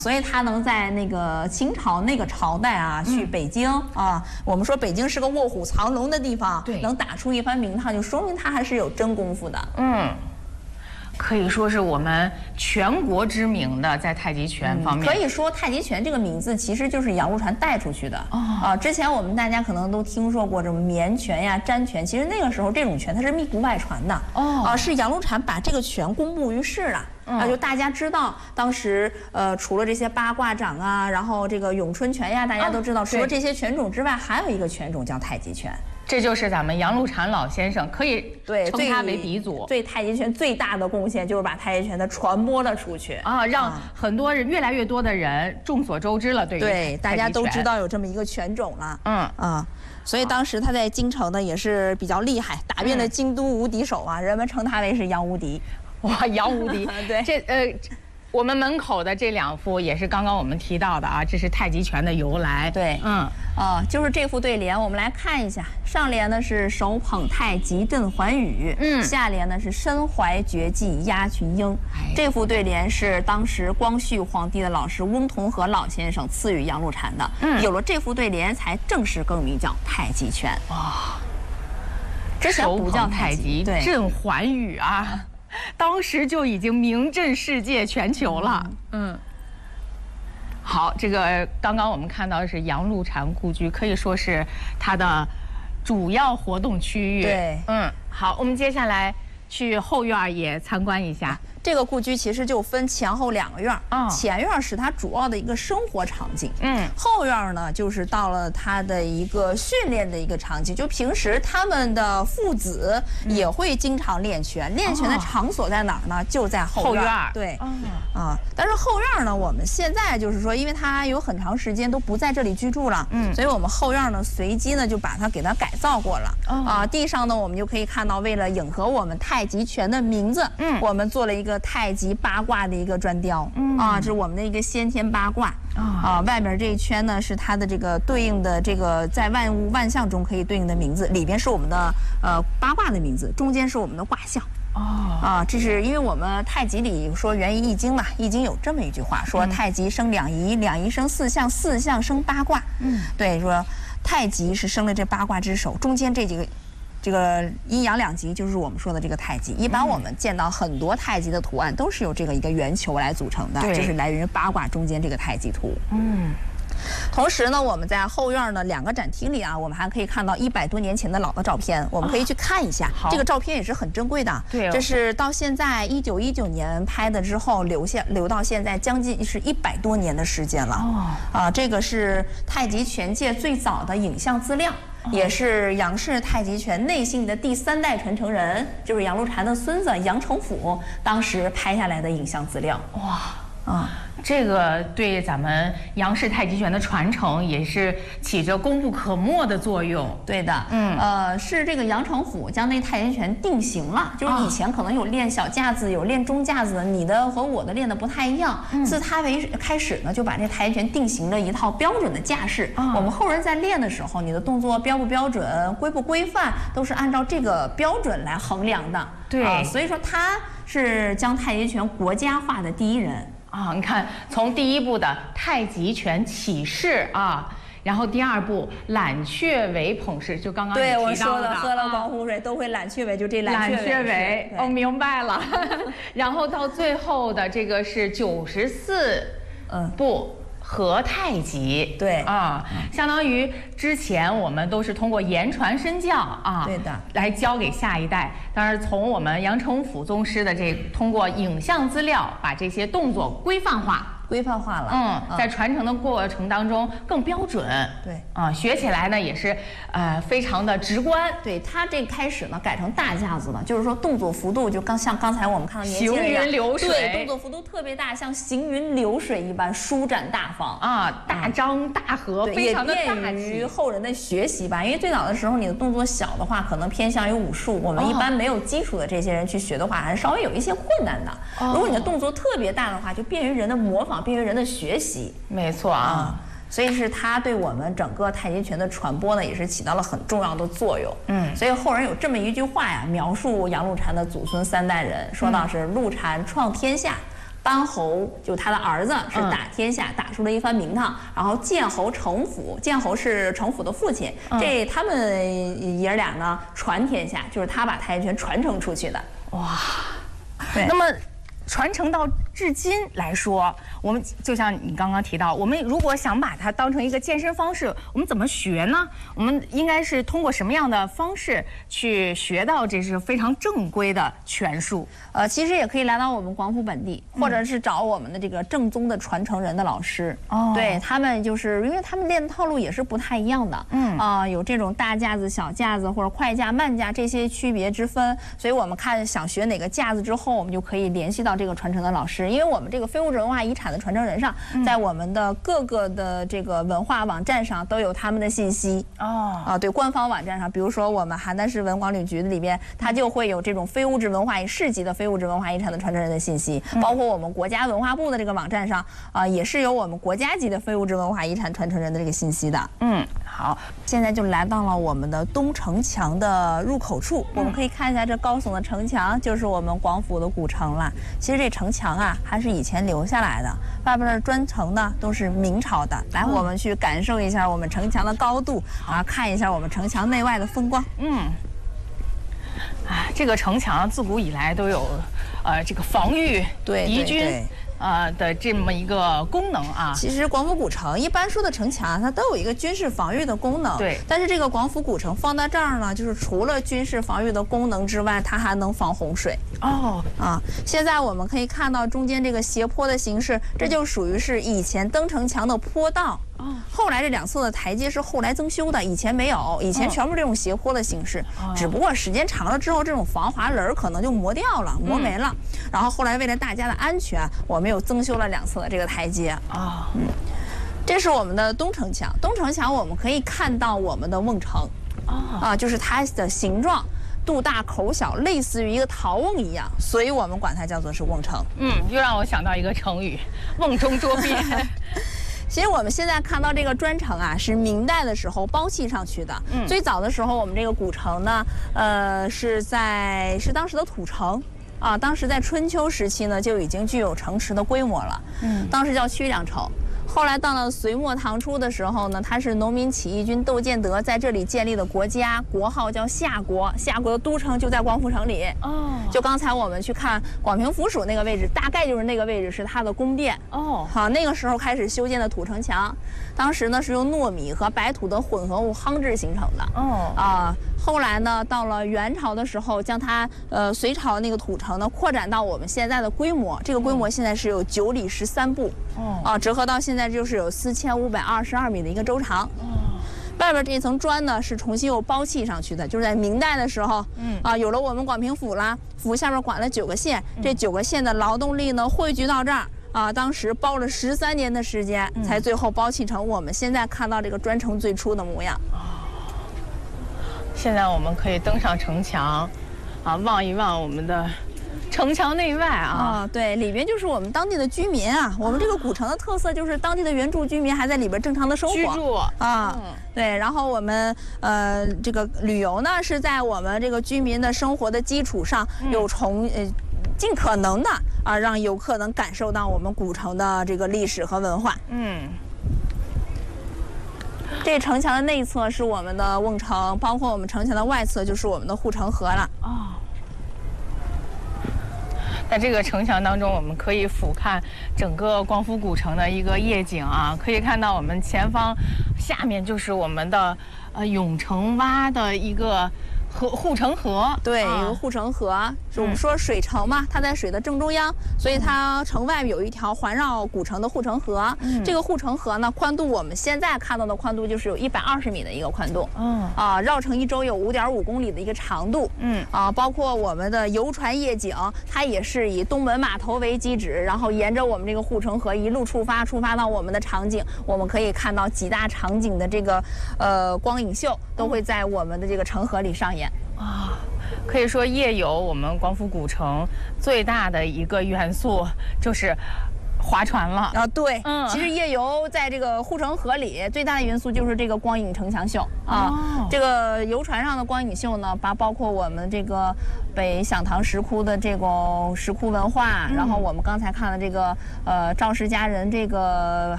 所以他能在那个清朝那个朝代啊，去北京啊，我们说北京是个卧虎藏龙的地方， 对， 能打出一番名堂，就说明他还是有真功夫的。 可以说是我们全国知名的在太极拳方面。 可以说太极拳这个名字其实就是杨露禅带出去的。之前我们大家可能都听说过什么绵拳呀、毡拳，其实那个时候这种拳它是密不外传的。是杨露禅把这个拳公布于世了。就大家知道，当时除了这些八卦掌啊，然后这个咏春拳呀，大家都知道，除了这些拳种之外，还有一个拳种叫太极拳。 这就是咱们杨露禅老先生可以称他为鼻祖。 对太极拳最大的贡献就是把太极拳的传播了出去让很多人越来越多的人众所周知了。 对，大家都知道有这么一个拳种了。所以当时他在京城呢也是比较厉害，打遍了京都无敌手啊，人们称他为是杨无敌。 哇，杨无敌！ 对， 我们门口的这两幅也是刚刚我们提到的啊，这是太极拳的由来。 对，就是这副对联，我们来看一下。上联呢是手捧太极震寰宇，下联呢是身怀绝技压群英。这副对联是当时光绪皇帝的老师翁同龢老先生赐予杨露禅的。有了这副对联，才正式更名叫太极拳。哇，之前不叫太极， 震寰宇啊。当时就已经名震世界全球了。好，这个刚刚我们看到的是杨露禅故居，可以说是它的主要活动区域。 对， 好，我们接下来去后院也参观一下。 这个故居其实就分前后2个院前院是它主要的一个生活场景，后院呢就是到了它的一个训练的一个场景，就平时他们的父子也会经常练拳，练拳的场所在哪儿呢？就在后院。对，但是后院呢，我们现在就是说，因为它有很长时间都不在这里居住了，所以我们后院呢随机呢就把它给它改造过了。地上呢我们就可以看到，为了迎合我们太极拳的名字，我们做了一个太极八卦的一个砖雕。这是我们的一个先天八卦。外边这一圈呢是它的这个对应的这个在万物万象中可以对应的名字，里边是我们的八卦的名字，中间是我们的卦象。这是因为我们太极里说源于易经嘛，易经有这么一句话，说太极生两仪，两仪生四象，四象生八卦。对，说太极是生了这八卦之首，中间这个阴阳两极就是我们说的这个太极。一般我们见到很多太极的图案都是由这个一个圆球来组成的，这是来源于八卦中间这个太极图。同时呢，我们在后院的2个展厅里啊，我们还可以看到100多年前的老的照片，我们可以去看一下。这个照片也是很珍贵的。对，这是到现在1919年拍的，之后留到现在将近是100多年的时间了。这个是太极拳界最早的影像资料。也是杨氏太极拳内信的第3代传承人，就是杨露禅的孙子杨承甫当时拍下来的影像资料。 这个对咱们杨氏太极拳的传承也是起着功不可没的作用。 对的，是这个杨承甫将那太极拳定型了，就是以前可能有练小架子，有练中架子，你的和我的练的不太一样。自他开始呢，就把这太极拳定型了一套标准的架势。我们后人在练的时候，你的动作标不标准、规不规范，都是按照这个标准来衡量的。 对， 所以说他是将太极拳国家化的第一人。 你看，从第1步的太极拳起势然后第2步揽雀尾捧势，就刚刚对我说的，喝了广湖水都会揽雀尾，就这揽雀尾。 明白了。然后到最后的这个是94步合太极。 对相当于之前我们都是通过言传身教对的， 来教给下一代。当然，从我们杨承甫宗师的通过影像资料把这些动作规范化了。在传承的过程当中更标准。 对学起来呢也是非常的直观。 对，他这开始呢改成大架子了，就是说动作幅度就像刚才我们看到行云流水， 对，动作幅度特别大，像行云流水一般舒展大方大张大合，非常的大气， 也便于后人的学习吧。因为最早的时候你的动作小的话，可能偏向于武术，我们一般没有基础的这些人去学的话，还是稍微有一些困难的。如果你的动作特别大的话，就便于人的模仿，便于人的学习。 没错所以是他对我们整个太极拳的传播呢，也是起到了很重要的作用。所以后人有这么一句话呀，描述杨露禅的祖孙3代人，说到是露禅创天下， 班侯就他的儿子是打天下，打出了一番名堂。然后建侯成府，建侯是成府的父亲，这他们爷俩呢传天下，就是他把太极拳传承出去的。 哇，对，那么。传承到至今来说，我们就像你刚刚提到，我们如果想把它当成一个健身方式，我们怎么学呢？我们应该是通过什么样的方式去学到这是非常正规的拳术？ 其实也可以来到我们广府本地，或者是找我们的这个正宗的传承人的老师。对他们就是因为他们练的套路也是不太一样的。有这种大架子、小架子或者快架、慢架这些区别之分，所以我们看想学哪个架子之后，我们就可以联系到这个传承的老师，因为我们这个非物质文化遗产的传承人上，在我们的各个的这个文化网站上都有他们的信息。对，官方网站上，比如说我们邯郸市文管旅局里边，它就会有这种非物质文化市级的非物质文化遗产的传承人的信息，包括我们国家文化部的这个网站上，也是有我们国家级的非物质文化遗产传承人的这个信息的。 好， 现在就来到了我们的东城墙的入口处，我们可以看一下这高耸的城墙，就是我们广府的古城了。其实这城墙啊，还是以前留下来的，外边的砖城呢都是明朝的。来，我们去感受一下我们城墙的高度看一下我们城墙内外的风光。 这个城墙自古以来都有，这个防御敌军。的这么一个功能啊。 其实广府古城一般说的城墙，它都有一个军事防御的功能。 对。 但是这个广府古城放到这儿呢，就是除了军事防御的功能之外，它还能防洪水。现在我们可以看到中间这个斜坡的形式，这就属于是以前登城墙的坡道。后来这两侧的台阶是后来增修的，以前没有，以前全部这种斜坡的形式。只不过时间长了之后，这种防滑轮可能就磨掉了，磨没了。然后后来为了大家的安全，我们又增修了两侧的这个台阶。这是我们的东城墙。东城墙我们可以看到我们的瓮城。就是它的形状。肚大口小，类似于一个陶瓮一样，所以我们管它叫做是瓮城。 又让我想到一个成语，瓮中捉鳖。 其实我们现在看到这个砖城啊，是明代的时候包砌上去的。最早的时候，我们这个古城呢，是当时的土城。当时在春秋时期呢，就已经具有城池的规模了。当时叫曲梁城。后来到了隋末唐初的时候呢，它是农民起义军窦建德在这里建立的国家，国号叫夏国，夏国的都城就在广府城里。就刚才我们去看广平府署那个位置，大概就是那个位置是它的宫殿。好，那个时候开始修建的土城墙，当时呢是用糯米和白土的混合物夯制形成的。后来呢，到了元朝的时候，将它隋朝那个土城呢扩展到我们现在的规模，这个规模现在是有9里13步。折合到现在就是有4522米的一个周长。外边这层砖呢是重新又包砌上去的，就是在明代的时候，有了我们广平府啦，府下面管了9个县，这9个县的劳动力呢汇聚到这儿。当时包了13年的时间，才最后包砌成我们现在看到这个砖城最初的模样。 现在我们可以登上城墙，望一望我们的城墙内外对，里边就是我们当地的居民啊。我们这个古城的特色就是当地的原住居民还在里边正常的生活居住对，然后我们这个旅游呢是在我们这个居民的生活的基础上，尽可能的让游客能感受到我们古城的这个历史和文化。这城墙的内侧是我们的瓮城，包括我们城墙的外侧就是我们的护城河了。 在这个城墙当中，我们可以俯瞰整个广府古城的一个夜景可以看到我们前方下面就是我们的永城洼的一个护城河。 对，一个护城河，我们说水城嘛，它在水的正中央，所以它城外有一条环绕古城的护城河。这个护城河呢，宽度我们现在看到的宽度就是有120米的一个宽度。绕城一周有5.5公里的一个长度。包括我们的游船夜景，它也是以东门码头为基址，然后沿着我们这个护城河一路出发到我们的场景，我们可以看到几大场景的这个光影秀都会在我们的这个城河里上演。 可以说夜游我们广府古城最大的一个元素就是划船了啊，对，其实夜游在这个护城河里最大的元素就是这个光影城墙秀啊。这个游船上的光影秀呢，包括我们这个北响堂石窟的这种石窟文化，然后我们刚才看的这个赵氏佳人这个